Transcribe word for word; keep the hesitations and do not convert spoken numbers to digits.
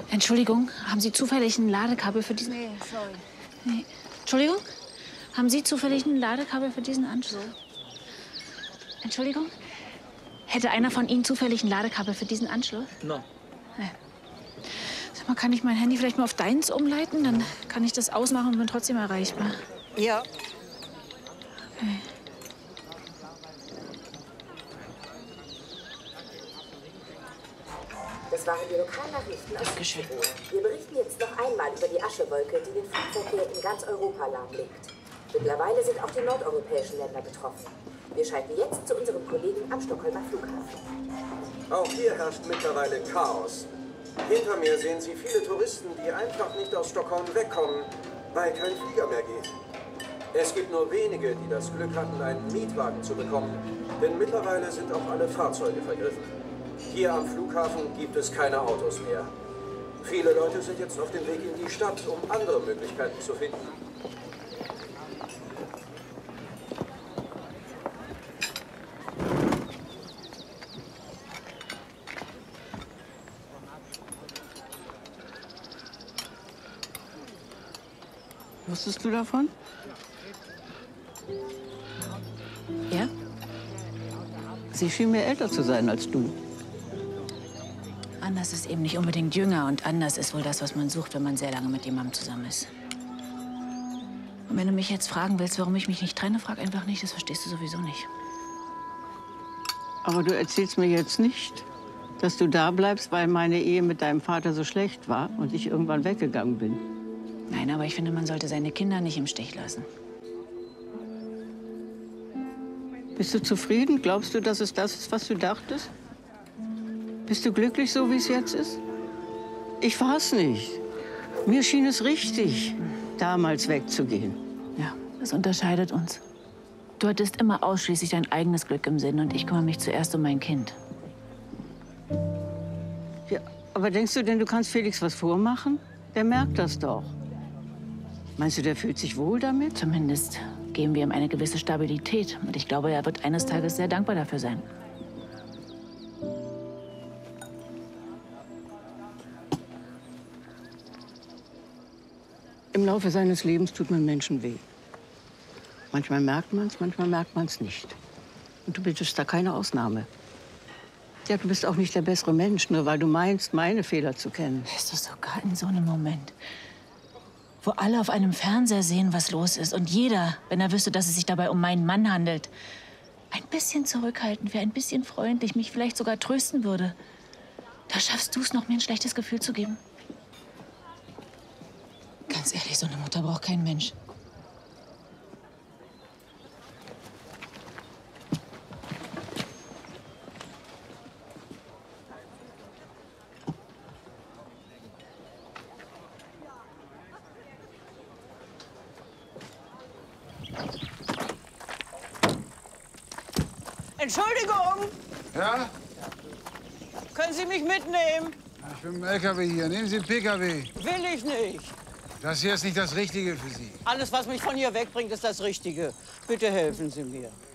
Entschuldigung, haben Sie zufällig ein Ladekabel für diesen... Nee, sorry. Nee. Entschuldigung? Haben Sie zufällig ein Ladekabel für diesen Anschluss? Entschuldigung? Hätte einer von Ihnen zufällig ein Ladekabel für diesen Anschluss? No. Nee. Sag mal, kann ich mein Handy vielleicht mal auf deins umleiten? Dann kann ich das ausmachen und bin trotzdem erreichbar. Ja. Okay. Das waren die Lokalnachrichten aus Südtirol. Wir berichten jetzt noch einmal über die Aschewolke, die den Flugverkehr in ganz Europa lahmlegt. Mittlerweile sind auch die nordeuropäischen Länder betroffen. Wir schalten jetzt zu unserem Kollegen am Stockholmer Flughafen. Auch hier herrscht mittlerweile Chaos. Hinter mir sehen Sie viele Touristen, die einfach nicht aus Stockholm wegkommen, weil kein Flieger mehr geht. Es gibt nur wenige, die das Glück hatten, einen Mietwagen zu bekommen, denn mittlerweile sind auch alle Fahrzeuge vergriffen. Hier am Flughafen gibt es keine Autos mehr. Viele Leute sind jetzt auf dem Weg in die Stadt, um andere Möglichkeiten zu finden. Wusstest du davon? Ja? Sie schien mir älter zu sein als du. Anders ist eben nicht unbedingt jünger und anders ist wohl das, was man sucht, wenn man sehr lange mit jemandem zusammen ist. Und wenn du mich jetzt fragen willst, warum ich mich nicht trenne, frag einfach nicht, das verstehst du sowieso nicht. Aber du erzählst mir jetzt nicht, dass du da bleibst, weil meine Ehe mit deinem Vater so schlecht war und ich irgendwann weggegangen bin. Nein, aber ich finde, man sollte seine Kinder nicht im Stich lassen. Bist du zufrieden? Glaubst du, dass es das ist, was du dachtest? Bist du glücklich, so wie es jetzt ist? Ich war's nicht. Mir schien es richtig, damals wegzugehen. Ja, das unterscheidet uns. Du hattest immer ausschließlich dein eigenes Glück im Sinn und ich kümmere mich zuerst um mein Kind. Ja, aber denkst du denn, du kannst Felix was vormachen? Der merkt das doch. Meinst du, der fühlt sich wohl damit? Zumindest geben wir ihm eine gewisse Stabilität. Und ich glaube, er wird eines Tages sehr dankbar dafür sein. Im Laufe seines Lebens tut man Menschen weh. Manchmal merkt man es, manchmal merkt man es nicht. Und du bist da keine Ausnahme. Ja, du bist auch nicht der bessere Mensch, nur weil du meinst, meine Fehler zu kennen. Ist das sogar in so einem Moment, wo alle auf einem Fernseher sehen, was los ist und jeder, wenn er wüsste, dass es sich dabei um meinen Mann handelt, ein bisschen zurückhaltend wäre, ein bisschen freundlich, mich vielleicht sogar trösten würde. Da schaffst du es noch, mir ein schlechtes Gefühl zu geben? Ganz ehrlich, so eine Mutter braucht kein Mensch. Entschuldigung, Ja? können Sie mich mitnehmen? Ich bin im L K W hier. Nehmen Sie den P K W. Will ich nicht. Das hier ist nicht das Richtige für Sie. Alles, was mich von hier wegbringt, ist das Richtige. Bitte helfen Sie mir.